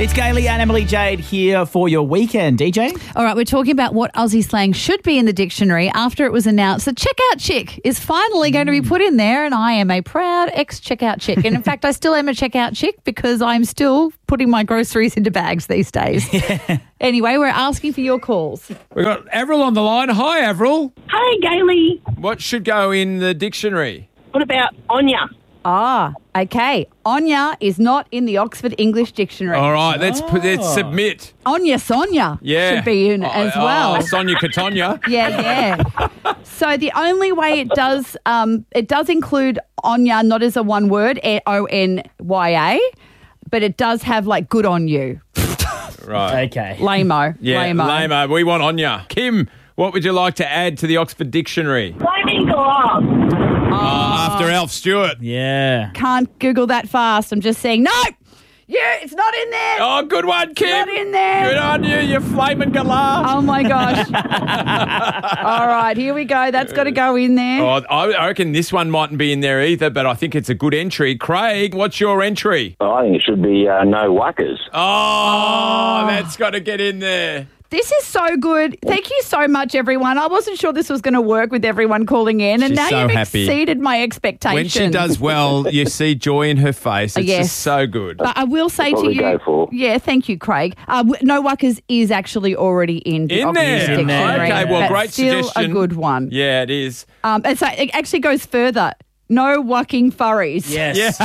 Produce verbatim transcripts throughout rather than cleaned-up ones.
It's Gailey and Emily Jade here for your weekend. D J? All right, we're talking about what Aussie slang should be in the dictionary after it was announced that checkout chick is finally going to be put in there, and I am a proud ex-checkout chick. And in fact, I still am a checkout chick because I'm still putting my groceries into bags these days. Yeah. Anyway, we're asking for your calls. We've got Avril on the line. Hi, Avril. Hi, Gailey. What should go in the dictionary? What about Onya? Ah, okay. Onya is not in the Oxford English Dictionary. All right, let's put let's submit. Onya Sonya Yeah. should be in it as Oh, well. Oh, Sonia Katonya. Yeah, yeah. So the only way it does, um, it does include Onya, not as a one word, O N Y A, but it does have like good on you. Right. Okay. Lame-o. Yeah, Lame-o. lame-o. We want Onya. Kim, what would you like to add to the Oxford Dictionary? Flaming glove. Oh, after Alf Stewart. Yeah. Can't Google that fast. I'm just saying, no, yeah, it's not in there. Oh, good one, Kim. Not in there. Good on you, you flaming galah. Oh, my gosh. All right, here we go. That's got to go in there. Oh, I I reckon this one mightn't be in there either, but I think it's a good entry. Craig, what's your entry? I think it should be uh, no whackers. Oh, that's got to get in there. This is so good. Thank you so much, everyone. I wasn't sure this was going to work with everyone calling in, and She's now so you've happy. exceeded my expectations. When she does well, you see joy in her face. It's Yes. just so good. But I will say That's to what we you, go for. yeah, thank you, Craig. Uh, w- no Wuckers is actually already in the In Oxford there. Dictionary. In there. Okay, well, That's great still suggestion. a good one. Yeah, it is. Um, and so it actually goes further. No wucking furries. Yes.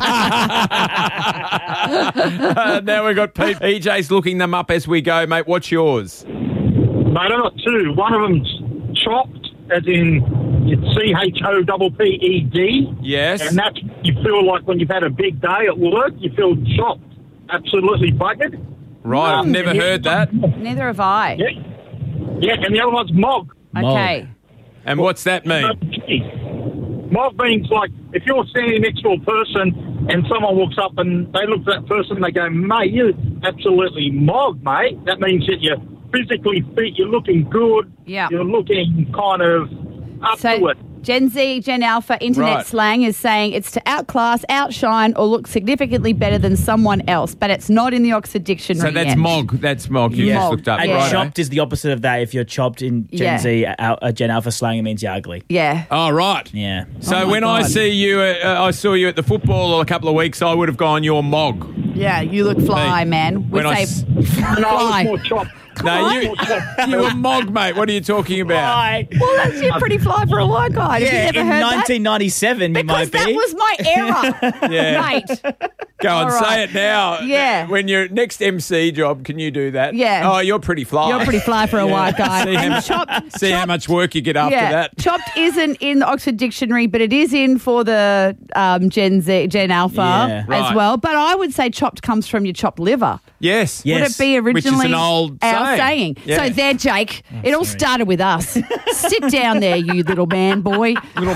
Uh, now we've got Pete. E J's looking them up as we go, mate. What's yours? Mate, I've got two. One of them's chopped, as in it's C H O P P E D. Yes. And that's, you feel like when you've had a big day at work, you feel chopped. Absolutely buggered. Right, I've never Yeah. heard that. Neither have I. Yeah. Yeah, and the other one's mog. Okay. And what's that mean? Mog means like if you're standing next to a person and someone walks up and they look at that person and they go, mate, you're absolutely mog, mate. That means that you're physically fit, you're looking good, Yeah. you're looking kind of up to So it. Gen Z, Gen Alpha, internet Right. slang is saying it's to outclass, outshine, or look significantly better than someone else, but it's not in the Oxford Dictionary So that's yet. mog. That's mog. You Yeah. just looked up. And Yeah. Right. chopped is the opposite of that. If you're chopped in Gen Yeah. Z, al- uh, Gen Alpha slang, it means you're ugly. Yeah. Oh, right. Yeah. So Oh my when I God. see you, uh, I saw you at the football a couple of weeks, I would have gone, you're mog. Yeah, you look fly, Hey, man. We when I say s- No, fly. it's more chopped. No, you, you were mog, mate. What are you talking about? Well, that's you're pretty fly for a white guy. Have Yeah, you ever in heard nineteen ninety-seven, you that? Because might be. that was my era, Yeah. mate. Go on, All say right. it now. Yeah. When your next M C job, can you do that? Yeah. Oh, you're pretty fly. You're pretty fly for a white guy. See how, And much, chopped, see how chopped- much work you get after yeah, that. chopped isn't in the Oxford Dictionary, but it is in for the um, Gen Z, Gen Alpha Yeah. as Right. well. But I would say chopped comes from your chopped liver. Yes. Yeah. Would Yes. it be Which is originally an old our saying. saying? Yeah. So there, Jake, it all started with us. Sit down there, you little man boy.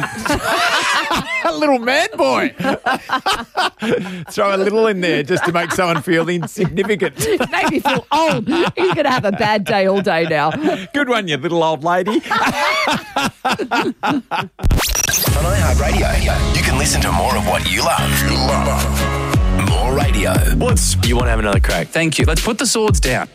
A little man boy. Throw a little in there just to make someone feel insignificant. Made me feel old. He's going to have a bad day all day now. Good one, you little old lady. On iHeartRadio, you can listen to more of what you love. You love. More radio. What's you want to have another crack? Thank you. Let's put the swords down.